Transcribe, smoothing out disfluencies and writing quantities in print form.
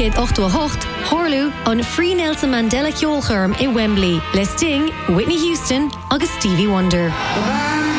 Céad 8-8, Horlú an Free Nelson Mandela ceolcharm i Wembley. Le Sting, Whitney Houston agus Stevie Wonder. The man